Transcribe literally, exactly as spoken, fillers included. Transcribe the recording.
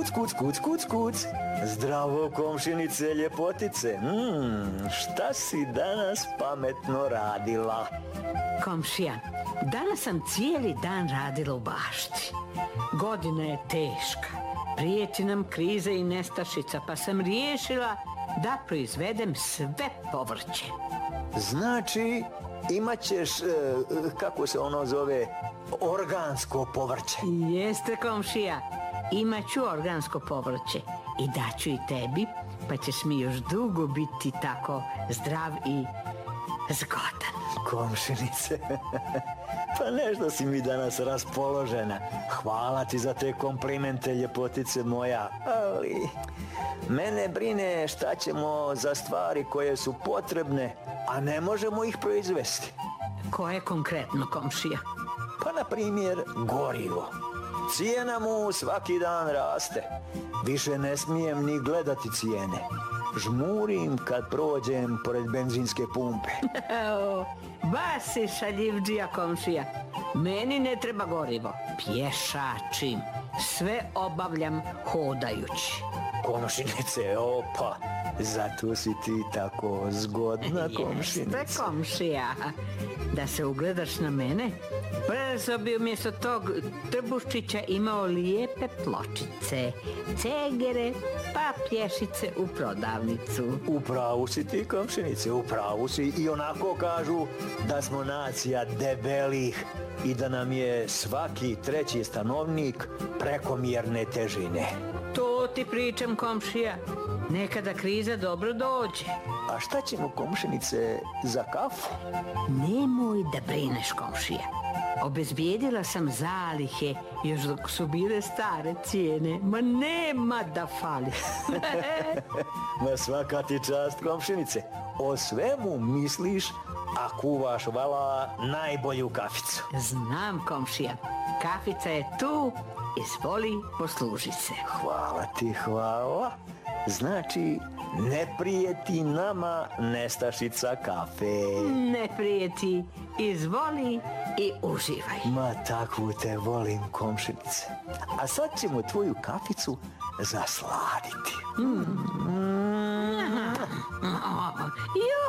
Kuc, kuc, kuc, kuc, kuc. Zdravo, komšinice, ljepotice. Mm, šta si danas pametno radila? Komšija, danas sam cijeli dan radila u bašti. Godina je teška. Prijeti nam kriza i nestašica, pa sam riješila da proizvedem sve povrće. Znači, imat ćeš, e, kako se ono zove, organsko povrće. Jeste, komšija, imat ću organsko povrće i daću i tebi, pa ćeš mi još dugo biti tako zdrav i zgodan. Komšinice, pa nešto si mi danas raspoložena. Hvala ti za te komplimente, ljepotice moja, ali mene brine šta ćemo za stvari koje su potrebne, a ne možemo ih proizvesti. Koje konkretno, komšija? Pa na primjer gorivo. Cijena mu svaki dan raste. Više ne smijem ni gledati cijene. Žmurim kad prođem pored benzinske pumpe. Baš si šaljivdžija, komšija. Meni ne treba gorivo. Pješačim. Sve obavljam hodajući. Komšinice, opa, zato si ti tako zgodna, komšinica. Jeste, komšija. Da se ugledaš na mene, brzo bi umjesto tog trbuščića imao lijepe pločice, cegere, pa pješice u prodavnicu. Upravu si ti, komšinice, upravu si. I onako kažu da smo nacija debelih i da nam je svaki treći stanovnik prekomjerne težine. To ti pričam, komšija. Nekada kriza dobro dođe. A šta ćemo, komšinice, za kafu? Nemoj da brineš, komšija. Obezbijedila sam zalihe još dok su bile stare cijene. Ma nema da fali. Ma svaka ti čast, komšinice. O svemu misliš, a kuvaš vala najbolju kaficu. Znam, komšija. Kafica je tu, izvoli, posluži se. Hvala ti, hvala. Znači, ne prijeti nama nestašica kafe. Ne prijeti, izvoli i uživaj. Ma takvu te volim, komšinice. A sad ćemo tvoju kaficu zasladiti. Mm. Mm.